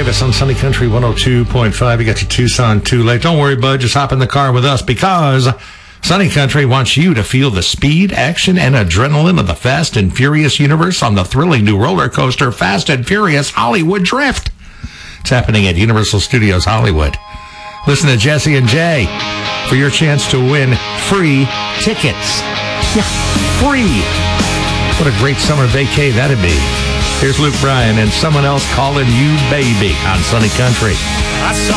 Davis on Sunny Country 102.5. You got your Tucson too late. Don't worry, bud. Just hop in the car with us because Sunny Country wants you to feel the speed, action, and adrenaline of the Fast and Furious universe on the thrilling new roller coaster Fast and Furious Hollywood Drift. It's happening at Universal Studios Hollywood. Listen to Jesse and Jay for your chance to win free tickets. Yeah, free. What a great summer vacay that'd be. Here's Luke Bryan and Someone Else Calling You Baby on Sunny Country.